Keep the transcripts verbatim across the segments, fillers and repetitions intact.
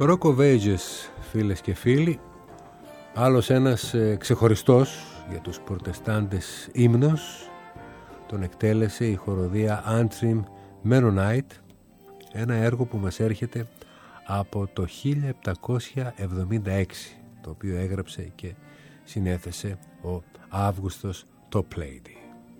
Rock of Ages, φίλες και φίλοι, άλλος ένας ε, ξεχωριστός για τους προτεστάντες ύμνος, τον εκτέλεσε η χοροδία Antrim Mennonite, ένα έργο που μας έρχεται από το χίλια επτακόσια εβδομήντα έξι, το οποίο έγραψε και συνέθεσε ο Αύγουστος Toplady.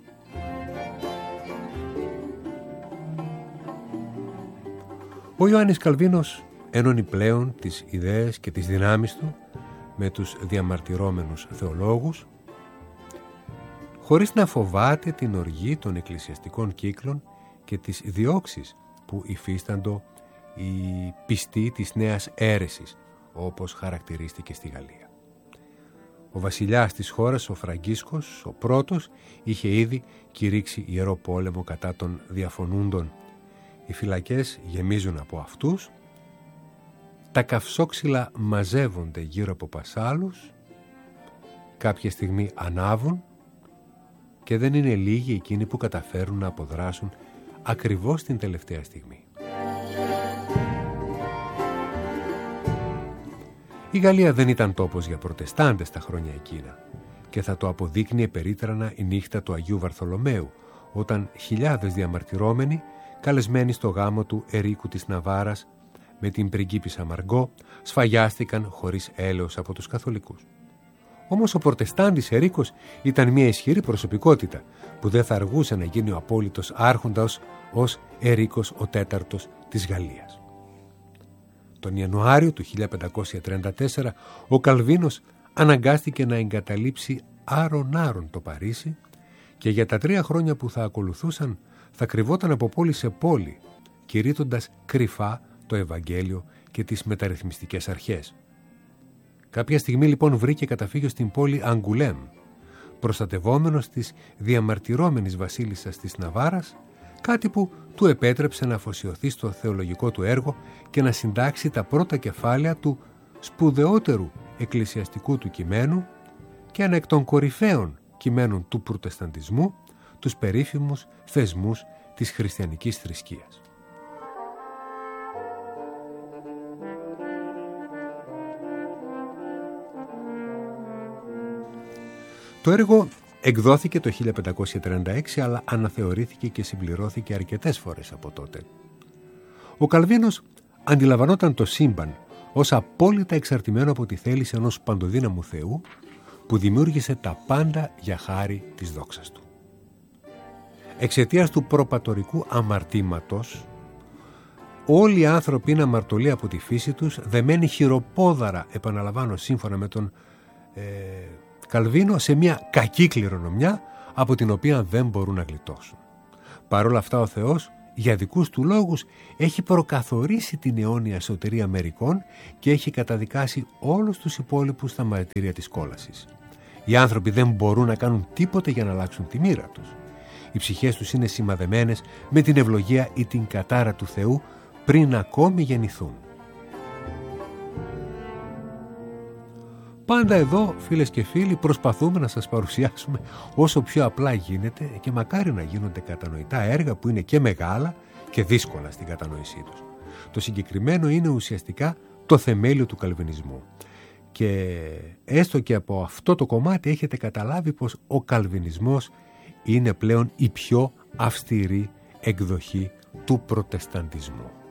Ο Ιωάννης Καλβίνος ένωνε πλέον τις ιδέες και τις δυνάμεις του με τους διαμαρτυρόμενους θεολόγους, χωρίς να φοβάται την οργή των εκκλησιαστικών κύκλων και τις διώξεις που υφίσταντο οι πιστοί της νέας αίρεσης, όπως χαρακτηρίστηκε στη Γαλλία. Ο βασιλιάς της χώρας, ο Φραγκίσκος, ο πρώτος, είχε ήδη κηρύξει ιερό πόλεμο κατά των διαφωνούντων. Οι φυλακές γεμίζουν από αυτούς, τα καυσόξυλα μαζεύονται γύρω από πασάλους, κάποια στιγμή ανάβουν και δεν είναι λίγοι εκείνοι που καταφέρουν να αποδράσουν ακριβώς την τελευταία στιγμή. Η Γαλλία δεν ήταν τόπος για προτεστάντες τα χρόνια εκείνα και θα το αποδείκνυε περίτρανα η νύχτα του Αγίου Βαρθολομαίου, όταν χιλιάδες διαμαρτυρόμενοι, καλεσμένοι στο γάμο του Ερίκου της Ναβάρας με την πριγκίπισσα Μαργκό, σφαγιάστηκαν χωρίς έλεος από τους καθολικούς. Όμως ο προτεστάντης Ερίκος ήταν μια ισχυρή προσωπικότητα που δεν θα αργούσε να γίνει ο απόλυτος άρχοντας ως Ερίκος ο τέταρτος της Γαλλίας. Τον Ιανουάριο του χίλια πεντακόσια τριάντα τέσσερα ο Καλβίνος αναγκάστηκε να εγκαταλείψει άρον-άρον το Παρίσι και για τα τρία χρόνια που θα ακολουθούσαν θα κρυβόταν από πόλη σε πόλη, κηρύττοντας κρυφά το Ευαγγέλιο και τις μεταρρυθμιστικές αρχές. Κάποια στιγμή λοιπόν βρήκε καταφύγιο στην πόλη Αγκουλέμ, προστατευόμενος της διαμαρτυρόμενης βασίλισσας της Ναβάρας, κάτι που του επέτρεψε να αφοσιωθεί στο θεολογικό του έργο και να συντάξει τα πρώτα κεφάλαια του σπουδαιότερου εκκλησιαστικού του κειμένου και ένα εκ των κορυφαίων κειμένων του προτεσταντισμού, τους περίφημους θεσμούς της χριστιανικής θρησκείας. Το έργο εκδόθηκε το χίλια πεντακόσια τριάντα έξι, αλλά αναθεωρήθηκε και συμπληρώθηκε αρκετές φορές από τότε. Ο Καλβίνος αντιλαμβανόταν το σύμπαν ως απόλυτα εξαρτημένο από τη θέληση ενός παντοδύναμου Θεού που δημιούργησε τα πάντα για χάρη της δόξας του. Εξαιτίας του προπατορικού αμαρτήματος, όλοι οι άνθρωποι είναι αμαρτωλοί από τη φύση τους, δεμένοι χειροπόδαρα, επαναλαμβάνω σύμφωνα με τον ε, Καλβίνο, σε μια κακή κληρονομιά από την οποία δεν μπορούν να γλιτώσουν. Παρ' όλα αυτά ο Θεός για δικούς του λόγους έχει προκαθορίσει την αιώνια σωτηρία μερικών και έχει καταδικάσει όλους τους υπόλοιπους στα μαρτύρια της κόλασης. Οι άνθρωποι δεν μπορούν να κάνουν τίποτε για να αλλάξουν τη μοίρα τους. Οι ψυχές τους είναι σημαδεμένες με την ευλογία ή την κατάρα του Θεού πριν ακόμη γεννηθούν. Πάντα εδώ, φίλες και φίλοι, προσπαθούμε να σας παρουσιάσουμε όσο πιο απλά γίνεται και μακάρι να γίνονται κατανοητά έργα που είναι και μεγάλα και δύσκολα στην κατανόησή τους. Το συγκεκριμένο είναι ουσιαστικά το θεμέλιο του καλβινισμού. Και έστω και από αυτό το κομμάτι έχετε καταλάβει πως ο καλβινισμός είναι πλέον η πιο αυστηρή εκδοχή του προτεσταντισμού.